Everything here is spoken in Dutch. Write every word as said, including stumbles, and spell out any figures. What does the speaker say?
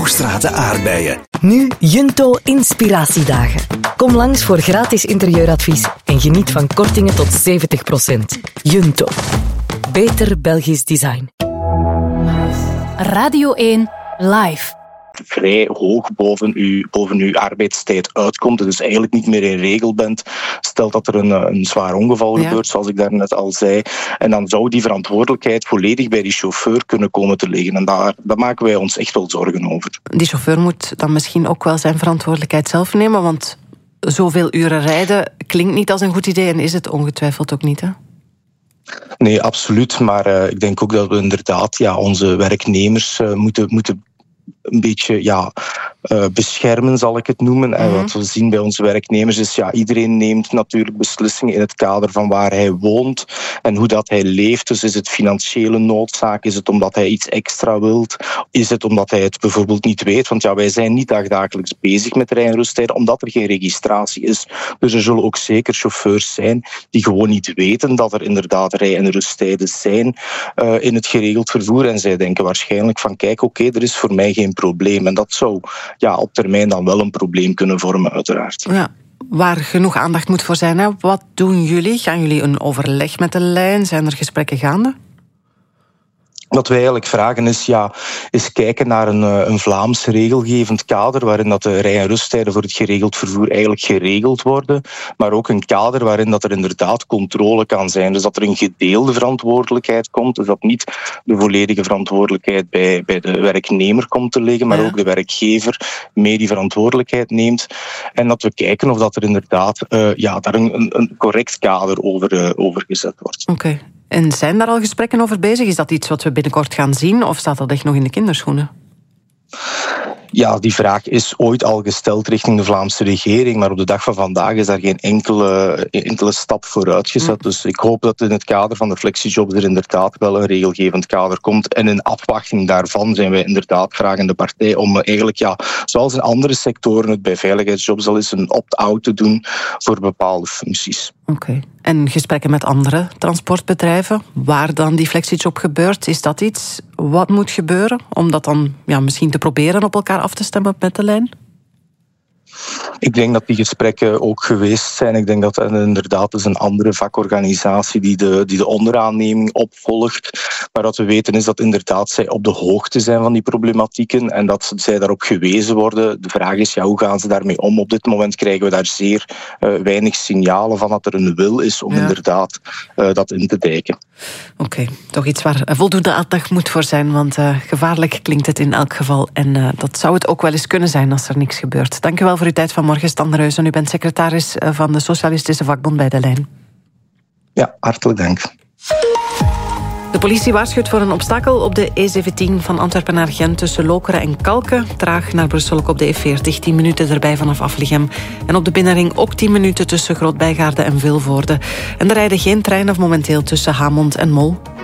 Hoogstraten aardbeien. Nu Junto Inspiratiedagen. Kom langs voor gratis interieuradvies en geniet van kortingen tot zeventig procent. Junto. Beter Belgisch design. Radio één Live. Vrij hoog boven uw, boven uw arbeidstijd uitkomt, dus eigenlijk niet meer in regel bent, stelt dat er een, een zwaar ongeval ja. gebeurt, zoals ik daarnet al zei, en dan zou die verantwoordelijkheid volledig bij die chauffeur kunnen komen te liggen. En daar, daar maken wij ons echt wel zorgen over. Die chauffeur moet dan misschien ook wel zijn verantwoordelijkheid zelf nemen, want zoveel uren rijden klinkt niet als een goed idee en is het ongetwijfeld ook niet, hè? Nee, absoluut. Maar uh, ik denk ook dat we inderdaad ja, onze werknemers uh, moeten, moeten een beetje ja, uh, beschermen, zal ik het noemen. Mm-hmm. En wat we zien bij onze werknemers is, ja, iedereen neemt natuurlijk beslissingen in het kader van waar hij woont en hoe dat hij leeft. Dus is het financiële noodzaak? Is het omdat hij iets extra wilt? Is het omdat hij het bijvoorbeeld niet weet? Want ja, wij zijn niet dagdagelijks bezig met rij- en rusttijden, omdat er geen registratie is. Dus er zullen ook zeker chauffeurs zijn die gewoon niet weten dat er inderdaad rij- en rusttijden zijn uh, in het geregeld vervoer. En zij denken waarschijnlijk van, kijk, oké, okay, er is voor mij geen probleem. En dat zou ja, op termijn dan wel een probleem kunnen vormen, uiteraard. Ja, waar genoeg aandacht moet voor zijn. Hè? Wat doen jullie? Gaan jullie een overleg met de lijn? Zijn er gesprekken gaande? Wat wij eigenlijk vragen is, ja, is kijken naar een, een Vlaams regelgevend kader waarin dat de rij- en rusttijden voor het geregeld vervoer eigenlijk geregeld worden, maar ook een kader waarin dat er inderdaad controle kan zijn. Dus dat er een gedeelde verantwoordelijkheid komt, dus dat niet de volledige verantwoordelijkheid bij, bij de werknemer komt te liggen, maar ja. ook de werkgever mee die verantwoordelijkheid neemt. En dat we kijken of dat er inderdaad uh, ja, daar een, een, een correct kader over, uh, over gezet wordt. Oké. Okay. En zijn daar al gesprekken over bezig? Is dat iets wat we binnenkort gaan zien of staat dat echt nog in de kinderschoenen? Ja, die vraag is ooit al gesteld richting de Vlaamse regering, maar op de dag van vandaag is daar geen enkele, enkele stap vooruit gezet. Mm. Dus ik hoop dat in het kader van de flexijobs er inderdaad wel een regelgevend kader komt. En in afwachting daarvan zijn wij inderdaad vragende partij om eigenlijk, ja, zoals in andere sectoren het bij veiligheidsjobs al is, een opt-out te doen voor bepaalde functies. Oké. Okay. En gesprekken met andere transportbedrijven, waar dan die flexijob gebeurt, is dat iets wat moet gebeuren? Om dat dan ja, misschien te proberen op elkaar af te stemmen met de lijn? Ik denk dat die gesprekken ook geweest zijn. Ik denk dat het inderdaad is een andere vakorganisatie die de, die de onderaanneming opvolgt. Maar wat we weten is dat inderdaad zij op de hoogte zijn van die problematieken en dat zij daarop gewezen worden. De vraag is, ja, hoe gaan ze daarmee om? Op dit moment krijgen we daar zeer uh, weinig signalen van dat er een wil is om ja. inderdaad uh, dat in te dijken. Oké, okay, toch iets waar voldoende aandacht moet voor zijn, want uh, gevaarlijk klinkt het in elk geval. En uh, dat zou het ook wel eens kunnen zijn als er niks gebeurt. Dank u wel voor uw tijd vanmorgen, Stan de Reuzen. U bent secretaris van de Socialistische Vakbond bij de Lijn. Ja, hartelijk dank. De politie waarschuwt voor een obstakel op de E zeventien van Antwerpen naar Gent tussen Lokeren en Kalken. Traag naar Brussel ook op de E veertig, tien minuten erbij vanaf Aflichem. En op de binnenring ook tien minuten tussen Groot-Bijgaarde en Vilvoorde. En er rijden geen treinen momenteel tussen Hamont en Mol.